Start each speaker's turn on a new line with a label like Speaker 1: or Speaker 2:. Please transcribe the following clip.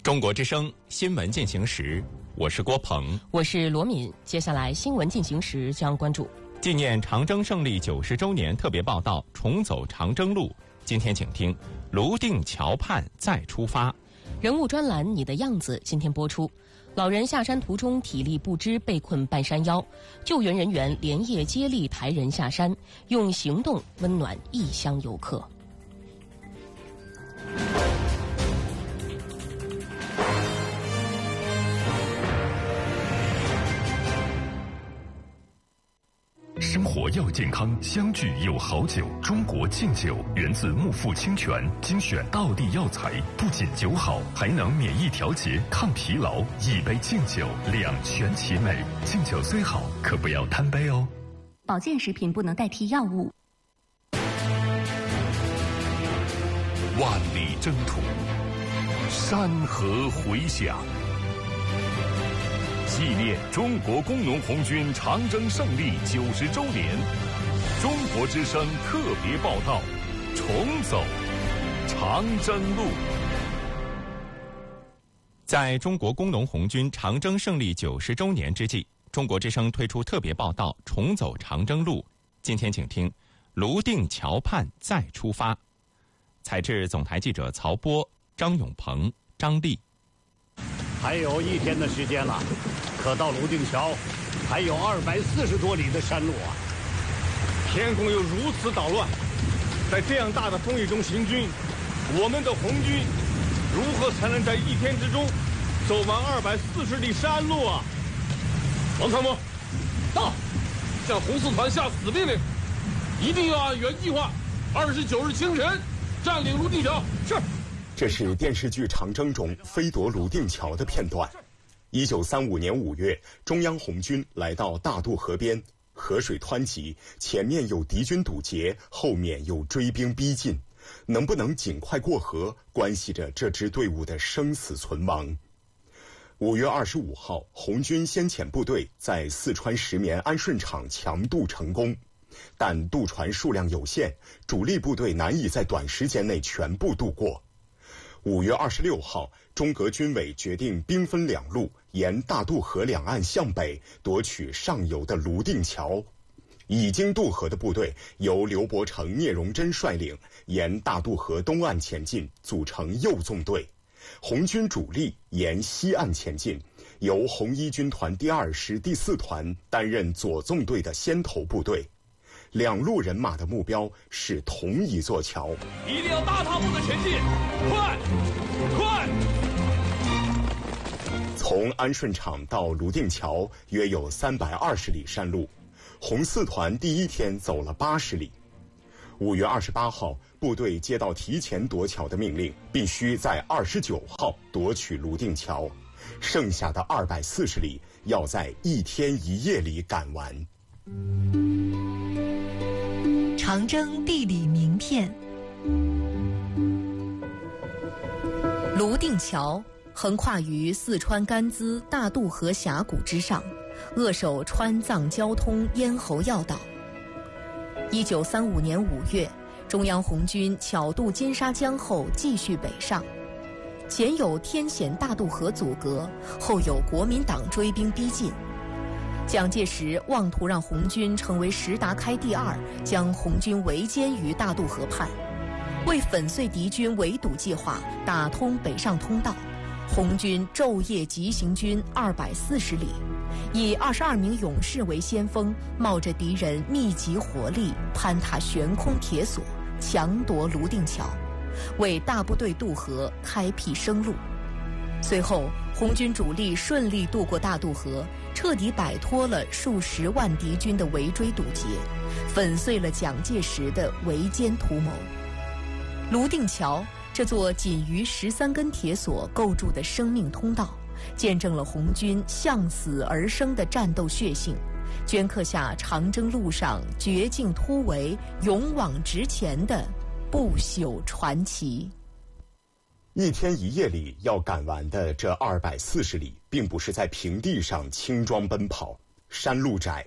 Speaker 1: 中国之声新闻进行时，我是郭鹏，
Speaker 2: 我是罗敏。接下来新闻进行时将关注
Speaker 1: 纪念长征胜利90周年特别报道，重走长征路。今天请听泸定桥畔再出发。
Speaker 2: 人物专栏《你的样子》今天播出。老人下山途中体力不支，被困半山腰，救援人员连夜接力抬人下山，用行动温暖异乡游客。
Speaker 3: 生活要健康，相聚有好酒。中国敬酒源自木富清泉，精选道地药材，不仅酒好，还能免疫调节、抗疲劳。一杯敬酒，两全其美。敬酒虽好，可不要贪杯哦。
Speaker 4: 保健食品不能代替药物。
Speaker 5: 万里征途，山河回响。纪念中国工农红军长征胜利90周年，中国之声特别报道：重走长征路。
Speaker 1: 在中国工农红军长征胜利90周年之际，中国之声推出特别报道：重走长征路。今天请听泸定桥畔再出发。采制总台记者曹波、张永鹏、张丽。
Speaker 6: 还有1天的时间了，可到泸定桥还有240多里的山路啊！
Speaker 7: 天空又如此捣乱，在这样大的风雨中行军，我们的红军如何才能在1天之中走完240里山路啊？王参谋，到，向红四团下死命令，一定要按原计划，29日清晨占领泸定桥。是。
Speaker 8: 这是电视剧《长征》中飞夺泸定桥的片段。1935年5月，中央红军来到大渡河边，河水湍急，前面有敌军堵截，后面有追兵逼近，能不能尽快过河，关系着这支队伍的生死存亡。5月25号，红军先遣部队在四川石棉安顺场强渡成功，但渡船数量有限，主力部队难以在短时间内全部渡过。5月26号，中革军委决定兵分两路，沿大渡河两岸向北夺取上游的泸定桥。已经渡河的部队由刘伯承、聂荣臻率领，沿大渡河东岸前进，组成右纵队。红军主力沿西岸前进，由红一军团第2师第4团担任左纵队的先头部队。两路人马的目标是同一座桥，
Speaker 7: 一定要大踏步的前进，快！
Speaker 8: 从安顺场到泸定桥约有320里山路，红四团第1天走了80里。5月28号，部队接到提前夺桥的命令，必须在29号夺取泸定桥，剩下的240里要在1天1夜里赶完。
Speaker 9: 长征地理名片。泸定桥横跨于四川甘孜大渡河峡谷之上，扼守川藏交通咽喉要道。1935年5月，中央红军巧渡金沙江后继续北上，前有天险大渡河阻隔，后有国民党追兵逼近。蒋介石妄图让红军成为石达开第2，将红军围歼于大渡河畔。为粉碎敌军围堵计划，打通北上通道，红军昼夜急行军240里，以22名勇士为先锋，冒着敌人密集火力，攀踏悬空铁索，强夺泸定桥，为大部队渡河开辟生路。随后，红军主力顺利渡过大渡河，彻底摆脱了数十万敌军的围追堵截，粉碎了蒋介石的围歼图谋。泸定桥这座仅于13根铁索构筑的生命通道，见证了红军向死而生的战斗血性，镌刻下长征路上绝境突围、勇往直前的不朽传奇。
Speaker 8: 1天1夜里要赶完的这240里，并不是在平地上轻装奔跑，山路窄，